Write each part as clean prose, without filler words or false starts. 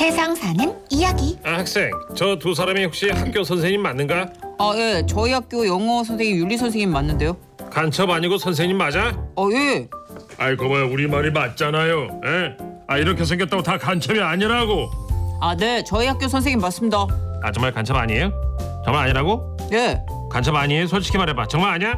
세상 사는 이야기. 학생, 저 두 사람이 혹시 학교 선생님 맞는가? 아, 예. 저희 학교 영어 선생님, 윤리 선생님 맞는데요. 간첩 아니고 선생님 맞아? 예. 아이고 뭐 우리 말이 맞잖아요. 에? 아 이렇게 생겼다고 다 간첩이 아니라고. 아, 네. 저희 학교 선생님 맞습니다. 아 정말 간첩 아니에요? 정말 아니라고? 예. 간첩 아니에요? 솔직히 말해봐. 정말 아니야?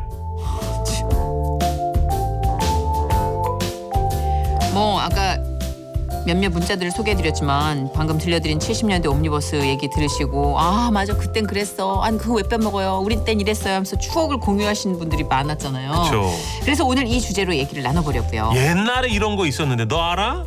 뭐 아까 몇몇 문자들을 소개해드렸지만 방금 들려드린 70년대 옴니버스 얘기 들으시고 아 맞아 그땐 그랬어. 아니 그거 왜 빼먹어요. 우리 땐 이랬어요 하면서 추억을 공유하시는 분들이 많았잖아요. 그렇죠. 그래서 오늘 이 주제로 얘기를 나눠보려고요. 옛날에 이런 거 있었는데 너 알아?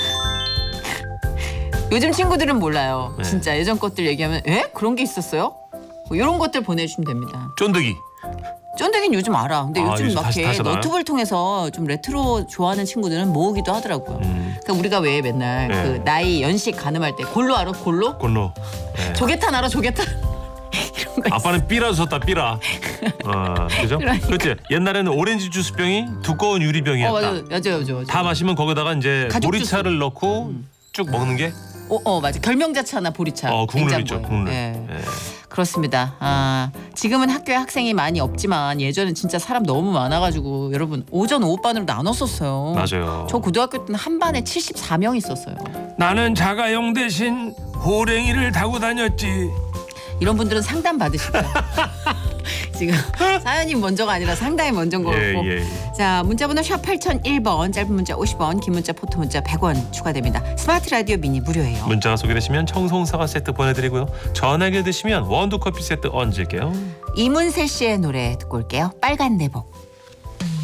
요즘 친구들은 몰라요. 네. 진짜 예전 것들 얘기하면 에? 그런 게 있었어요? 뭐 이런 것들 보내주시면 됩니다. 쫀득이. 쫀득이는 요즘 알아. 근데 아, 요즘 요즘 막 다시 이렇게 알아? 너튜브를 통해서 좀 레트로 좋아하는 친구들은 모으기도 하더라고요. 그러니까 우리가 왜 맨날 네. 그 나이 연식 가늠할 때 골로 알아? 골로? 골로. 네. 조개탄 알아? 조개탄? 이런 거 있어. 아빠는 삐라 줬다 삐라. 그죠? 그러니까. 그렇지. 옛날에는 오렌지 주스병이 두꺼운 유리병이었다. 맞아요. 다 마시면 거기다가 이제 가죽 보리차를 넣고 쭉 먹는 게 맞아. 결명자차나 보리차. 국룰 냉장고에. 있죠. 국룰. 예. 예. 그렇습니다. 아, 지금은 학교에 학생이 많이 없지만 예전엔 진짜 사람 너무 많아가지고 여러분 오전 오후반으로 나눴었어요. 맞아요. 저 고등학교 때는 한 반에 74명 있었어요. 나는 자가용 대신 호랭이를 타고 다녔지. 이런 분들은 상담 받으실 거예요. 지금 사연이 먼저가 아니라 상담이 먼저인 거 같고. 예. 자, 문자번호 샵 8001번, 짧은 문자 50원, 긴 문자 포토 문자 100원 추가됩니다. 스마트 라디오 미니 무료예요. 문자가 소개되시면 청송사과 세트 보내드리고요. 전화기 드시면 원두 커피 세트 얹을게요. 이문세 씨의 노래 듣고 올게요. 빨간 내복.